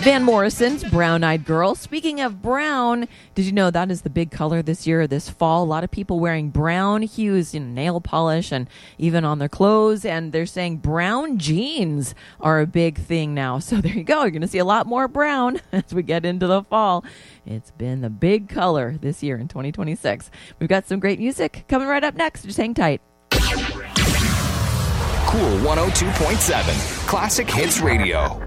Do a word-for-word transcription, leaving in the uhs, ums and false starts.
Van Morrison's Brown Eyed Girl. Speaking of brown, did you know that is the big color this year, this fall? A lot of people wearing brown hues in nail polish and even on their clothes. And they're saying brown jeans are a big thing now. So there you go. You're going to see a lot more brown as we get into the fall. It's been the big color this year in twenty twenty-six. We've got some great music coming right up next. Just hang tight. Cool one oh two point seven Classic Hits Radio.